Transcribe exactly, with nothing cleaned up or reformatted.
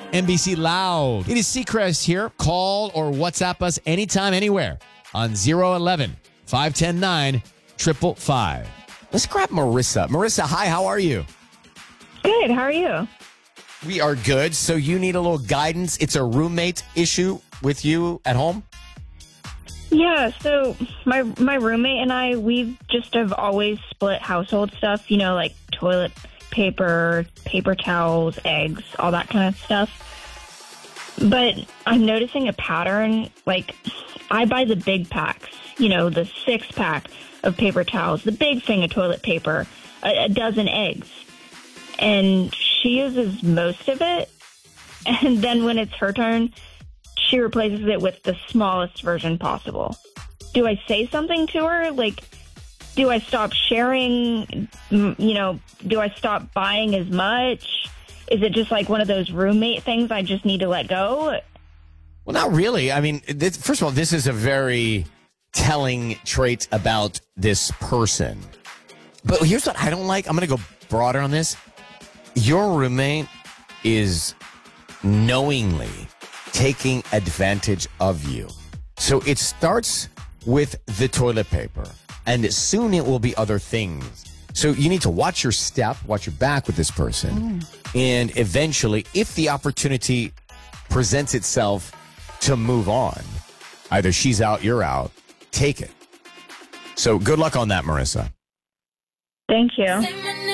N B C Loud. It is Seacrest here. Call or WhatsApp us anytime, anywhere on zero eleven, five one zero, nine five five five. Let's grab Marissa. Marissa, hi, how are you? Good, how are you? We are good. So you need a little guidance. It's a roommate issue with you at home? Yeah, so my my roommate and I, we just have always split household stuff, you know, like toilet paper, paper towels, eggs, all that kind of stuff. But I'm noticing a pattern. Like, I buy the big packs, you know, the six pack of paper towels, the big thing of toilet paper, a, a dozen eggs. And she uses most of it. And then when it's her turn, she replaces it with the smallest version possible. Do I say something to her? Like, do I stop sharing? You know, do I stop buying as much? Is it just like one of those roommate things I just need to let go? Well, not really. I mean, this, first of all, this is a very telling trait about this person. But here's what I don't like. I'm going to go broader on this. Your roommate is knowingly taking advantage of you. So it starts with the toilet paper, and soon it will be other things. So you need to watch your step, watch your back with this person. Mm. And eventually, if the opportunity presents itself to move on, either she's out, you're out, take it. So good luck on that, Marissa. Thank you.